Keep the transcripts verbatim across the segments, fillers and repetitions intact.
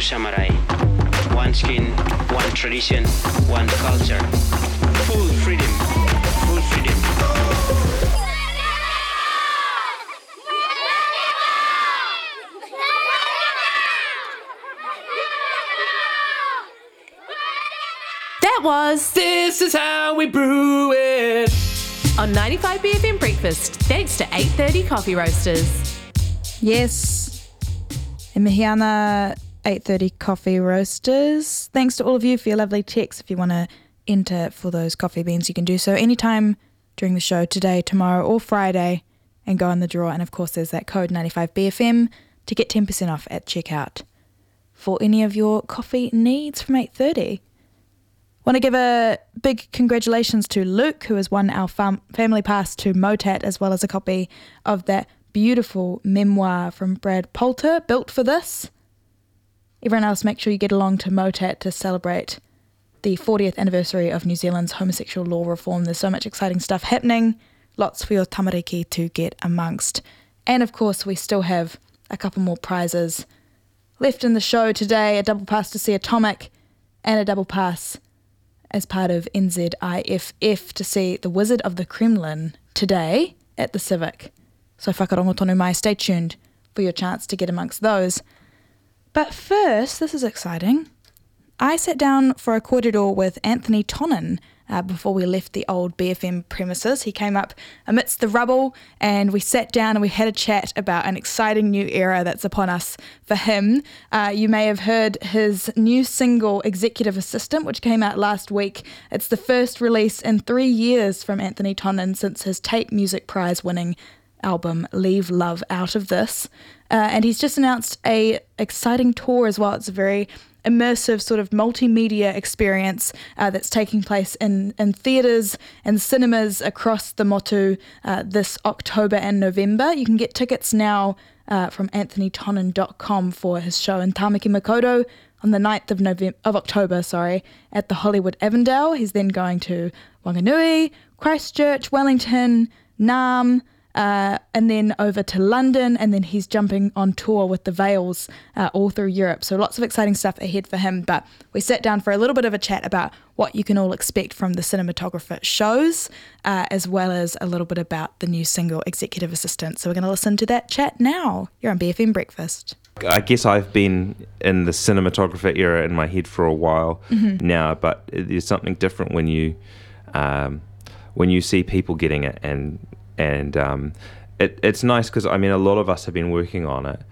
samurai. One skin, one tradition, one culture. Full freedom, full freedom. That was This Is How We Brew It on ninety-five B F M Breakfast, thanks to eight thirty Coffee Roasters. Yes. E mihi ana eight thirty Coffee Roasters. Thanks to all of you for your lovely texts. If you want to enter for those coffee beans, you can do so anytime during the show, today, tomorrow or Friday, and go in the draw. And of course there's that code ninety-five B F M to get ten percent off at checkout for any of your coffee needs from eight thirty. Want to give a big congratulations to Luke, who has won our fam- family pass to Motat, as well as a copy of that beautiful memoir from Brad Poulter, Built for This. Everyone else, make sure you get along to Motat to celebrate the fortieth anniversary of New Zealand's homosexual law reform. There's so much exciting stuff happening, lots for your tamariki to get amongst. And of course, we still have a couple more prizes left in the show today, a double pass to see Atomic and a double pass as part of N Z I F F to see The Wizard of the Kremlin today at the Civic. So whakarongo tonu mai, stay tuned for your chance to get amongst those. But first, this is exciting. I sat down for a kōrero with Anthony Tonnon uh, before we left the old B F M premises. He came up amidst the rubble and we sat down and we had a chat about an exciting new era that's upon us for him. Uh, you may have heard his new single, Executive Assistant, which came out last week. It's the first release in three years from Anthony Tonnon since his Tape Music Prize winning album Leave Love Out of This. Uh, and he's just announced a exciting tour as well. It's a very immersive sort of multimedia experience uh, that's taking place in, in theatres and cinemas across the Motu uh, this October and November. You can get tickets now uh, from anthony tonnon dot com for his show in Tāmaki Makaurau on the ninth of November of October, sorry, at the Hollywood Avondale. He's then going to Wanganui, Christchurch, Wellington, Naarm, Uh, and then over to London, and then he's jumping on tour with the Veils uh, all through Europe. So lots of exciting stuff ahead for him. But we sat down for a little bit of a chat about what you can all expect from the cinematographer shows, uh, as well as a little bit about the new single, Executive Assistant. So we're going to listen to that chat now. You're on B F M Breakfast. I guess I've been in the cinematographer era in my head for a while mm-hmm. now, but there's something different when you um, when you see people getting it, and And um, it, it's nice because, I mean, a lot of us have been working on it.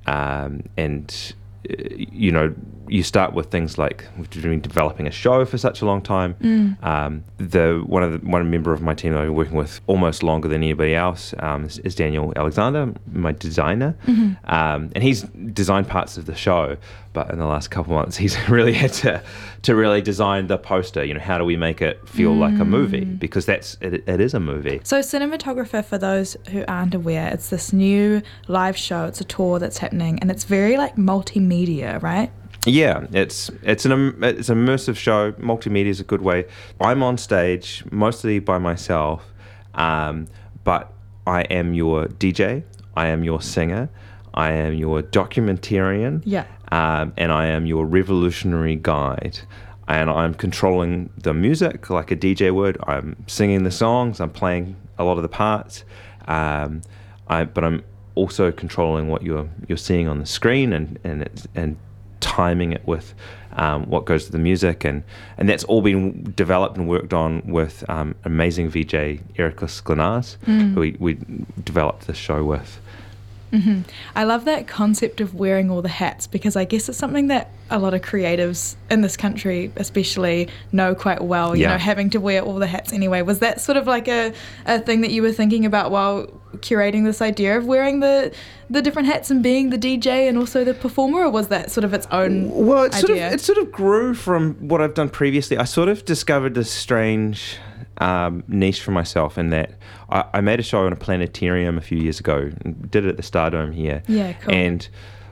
Um, and, uh, you know, you start with things like we've been developing a show for such a long time. Mm. Um, the one of the, one member of my team that I've been working with almost longer than anybody else um, is, is Daniel Alexander, my designer. Mm-hmm. Um, and he's designed parts of the show. But in the last couple of months, he's really had to to really design the poster. You know, how do we make it feel mm. like a movie? Because that's it, it is a movie. So cinematographer, for those who aren't aware, it's this new live show. It's a tour that's happening, and it's very like multimedia, right? Yeah, it's it's an it's an immersive show. Multimedia is a good way. I'm on stage mostly by myself, um, but I am your D J. I am your singer. I am your documentarian. Yeah. Um, and I am your revolutionary guide. And I'm controlling the music like a D J would. I'm singing the songs. I'm playing a lot of the parts. Um, I, but I'm also controlling what you're you're seeing on the screen and and it's, and timing it with um, what goes to the music. And, and that's all been developed and worked on with um, amazing V J Erica Sklenas, mm. who we, we developed this show with. Mm-hmm. I love that concept of wearing all the hats, because I guess it's something that a lot of creatives in this country especially know quite well, you yeah. know, having to wear all the hats anyway. Was that sort of like a, a thing that you were thinking about while curating this idea of wearing the the different hats and being the D J and also the performer, or was that sort of its own well, it idea? Sort of, it sort of grew from what I've done previously. I sort of discovered this strange um, niche for myself in that I, I made a show in a planetarium a few years ago, and did it at the Stardome here. Yeah, cool. And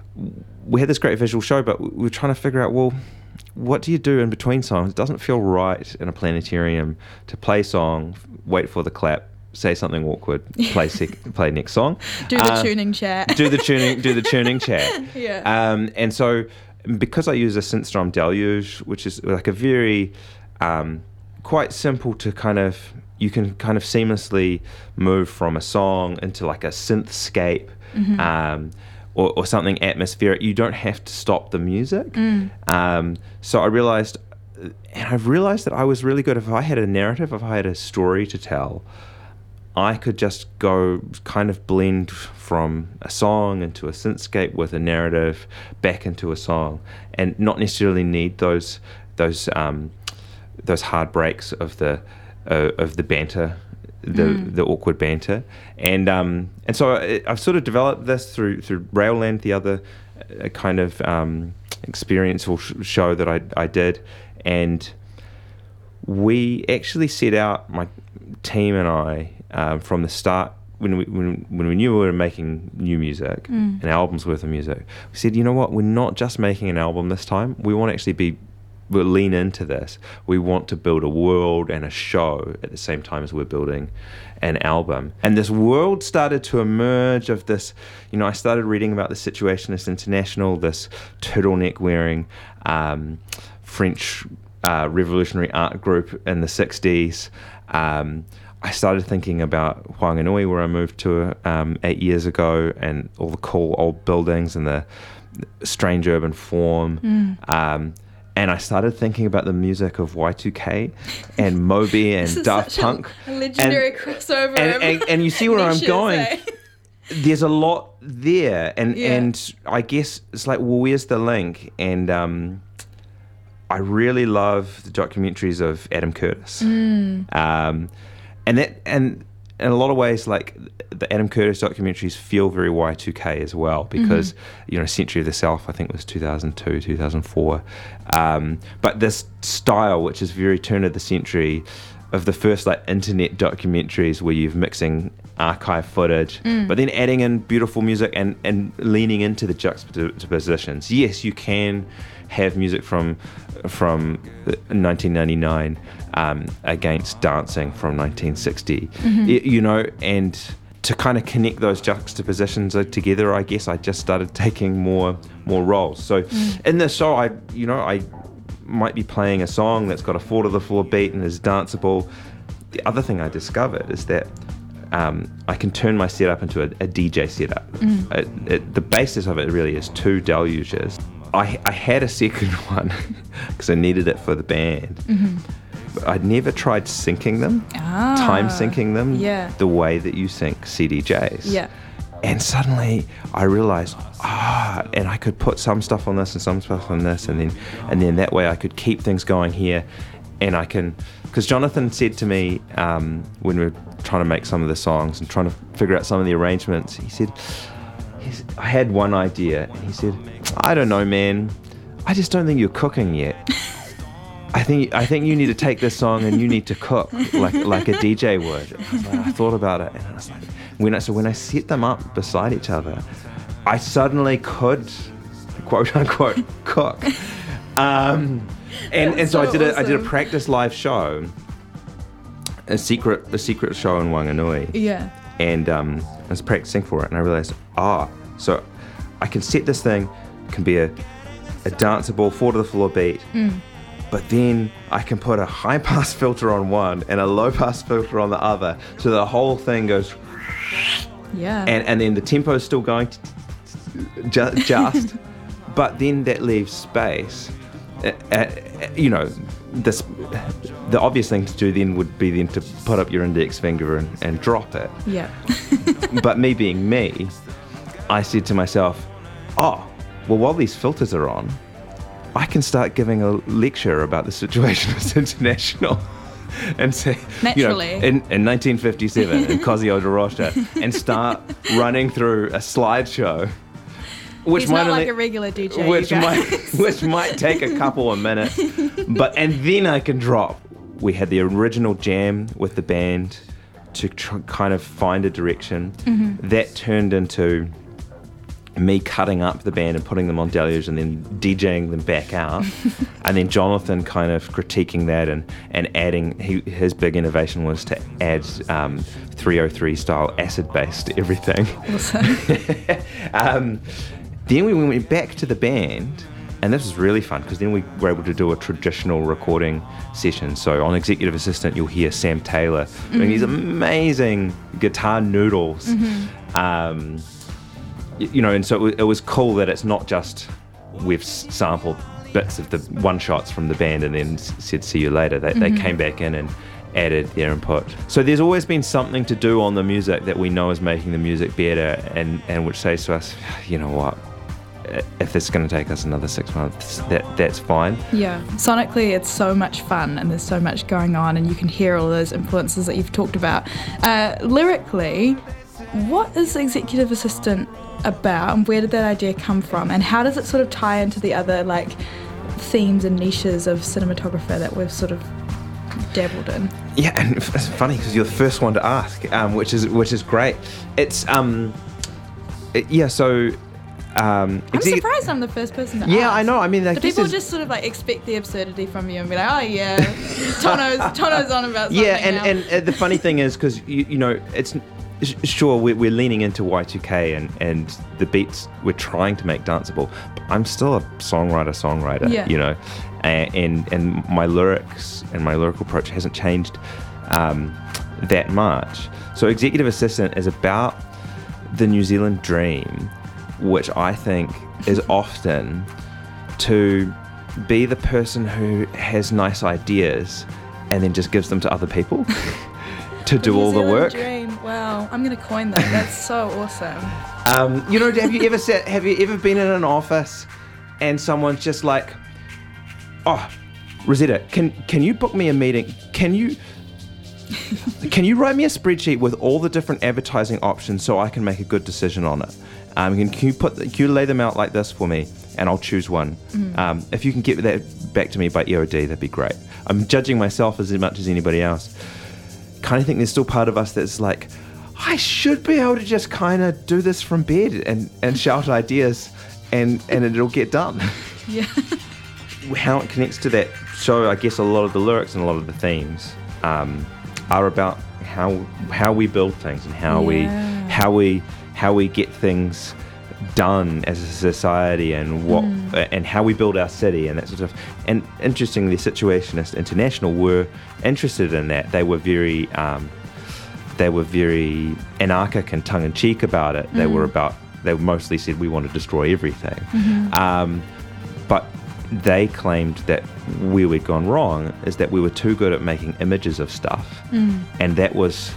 we had this great visual show, but we were trying to figure out, well, what do you do in between songs? It doesn't feel right in a planetarium to play song, wait for the clap, say something awkward, play sec- play next song. Do the uh, tuning chat. do the tuning do the tuning chat. Yeah. Um, and so because I use a synth drum Deluge, which is like a very um, quite simple to kind of, you can kind of seamlessly move from a song into like a synthscape, mm-hmm. um, or, or something atmospheric. You don't have to stop the music. Mm. Um, so I realized, and I've realized that I was really good if I had a narrative, if I had a story to tell, I could just go kind of blend from a song into a synthscape with a narrative back into a song, and not necessarily need those those um, those hard breaks of the uh, of the banter, the mm. the awkward banter, and um, and so I, I've sort of developed this through through Railland, the other uh, kind of um, experiential sh- show that I I did, and we actually set out, my team and I, um, from the start, when we when, when we knew we were making new music, mm. an album's worth of music, we said, you know what, we're not just making an album this time. We want to actually be, we'll lean into this. We want to build a world and a show at the same time as we're building an album. And this world started to emerge of this, you know, I started reading about the Situationist International, this turtleneck wearing um, French uh, revolutionary art group in the sixties. Um, I started thinking about Whanganui, where I moved to um, eight years ago, and all the cool old buildings and the strange urban form. Mm. Um, and I started thinking about the music of Y two K and Moby and Daft Punk. A legendary and, crossover. And, and, and you see where I'm going. Say. There's a lot there. And, yeah. and I guess it's like, well, where's the link? And um, I really love the documentaries of Adam Curtis. Mm. Um, and that, and in a lot of ways, like the Adam Curtis documentaries feel very Y two K as well, because, mm-hmm. you know, Century of the Self, I think, was two thousand two, two thousand four. Um, but this style, which is very turn of the century, of the first like internet documentaries where you're mixing archive footage, mm. but then adding in beautiful music and, and leaning into the juxtapositions. Yes, you can have music from from nineteen ninety-nine um, against dancing from nineteen sixty, mm-hmm. it, you know, and to kind of connect those juxtapositions together, I guess I just started taking more more roles. So mm. in the show, I you know I might be playing a song that's got a four to the floor beat and is danceable. The other thing I discovered is that um, I can turn my setup into a, a D J setup. Mm. It, it, the basis of it really is two deluges. I, I had a second one because I needed it for the band. Mm-hmm. But I'd never tried syncing them, ah, time syncing them, yeah. the way that you sync C D Js. Yeah. And suddenly I realized, ah, and I could put some stuff on this and some stuff on this, and then and then that way I could keep things going here. And I can, because Jonathan said to me um, when we were trying to make some of the songs and trying to figure out some of the arrangements, he said, he's, I had one idea, and he said, I don't know, man, I just don't think you're cooking yet. I think I think you need to take this song and you need to cook like like a D J would. I, was like, I thought about it, and I was like, when I so when I set them up beside each other, I suddenly could, quote unquote, cook. Um, and and so, so I did a awesome. I did a practice live show, a secret a secret show in Wanganui. Yeah. And um, I was practicing for it, and I realized, ah, so I can set this thing, it can be a a danceable four to the floor beat. Mm. But then I can put a high-pass filter on one and a low-pass filter on the other, so the whole thing goes... Yeah. And, and then the tempo is still going just, just but then that leaves space. Uh, uh, you know, this, the obvious thing to do then would be then to put up your index finger and, and drop it. Yeah. But me being me, I said to myself, oh, well, while these filters are on, I can start giving a lecture about the Situationist International and say, naturally, you know, in, in nineteen fifty-seven in Cosio de Rocha, and start running through a slideshow. Which He's might not only, like a regular D J, which might which might take a couple of minutes, but and then I can drop. We had the original jam with the band to tr- kind of find a direction. Mm-hmm. That turned into me cutting up the band and putting them on Deluge and then DJing them back out, and then Jonathan kind of critiquing that and, and adding, he, his big innovation was to add um, three oh three style acid bass to everything. Awesome. um, then we went back to the band and this was really fun because then we were able to do a traditional recording session. So on Executive Assistant, you'll hear Sam Taylor mm-hmm. doing these amazing guitar noodles. Mm-hmm. Um, you, you know, and so it was, it was cool that it's not just we've sampled bits of the one-shots from the band and then said see you later. They, mm-hmm. they came back in and added their input. So there's always been something to do on the music that we know is making the music better, and, and which says to us, you know what, if it's going to take us another six months, that that's fine. Yeah, sonically it's so much fun and there's so much going on and you can hear all those influences that you've talked about. Uh, lyrically, what is Executive Assistant about and where did that idea come from, and how does it sort of tie into the other like themes and niches of cinematographer that we've sort of dabbled in? Yeah, and it's funny because you're the first one to ask, um, which is which is great. It's um, it, yeah. So um, I'm exec- surprised I'm the first person to yeah, ask. I know. I mean, I Do guess people it's- just sort of like expect the absurdity from you and be like, oh yeah, Tono's Tono's on about something yeah, and now. and uh, the funny thing is because you you know it's. Sure, we're, we're leaning into Y two K and, and the beats we're trying to make danceable, but I'm still a songwriter, songwriter, yeah. you know, and, and and my lyrics and my lyrical approach hasn't changed um, that much. So Executive Assistant is about the New Zealand dream, which I think is often to be the person who has nice ideas and then just gives them to other people. To do the all the work. Dream. Wow, I'm gonna coin that. That's so awesome. Um, you know, have you ever sat? Have you ever been in an office and someone's just like, "Oh, Rosetta, can can you book me a meeting? Can you can you write me a spreadsheet with all the different advertising options so I can make a good decision on it? Um, can, can you put the, can you lay them out like this for me, and I'll choose one. Mm. Um, if you can get that back to me by E O D, that'd be great. I'm judging myself as much as anybody else. Kind of think there's still part of us that's like, I should be able to just kind of do this from bed and, and shout ideas and, and it'll get done. Yeah. How it connects to that show, I guess a lot of the lyrics and a lot of the themes um, are about how how we build things and how yeah. we how we how we get things done as a society and what mm. and how we build our city and that sort of stuff. And interestingly, Situationist International were interested in that. They were very um, they were very anarchic and tongue-in-cheek about it. Mm. They were about they mostly said we want to destroy everything. Mm-hmm. Um, but they claimed that where we'd gone wrong is that we were too good at making images of stuff, mm. and that was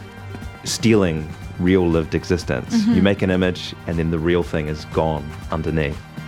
stealing real lived existence. Mm-hmm. You make an image and then the real thing is gone underneath.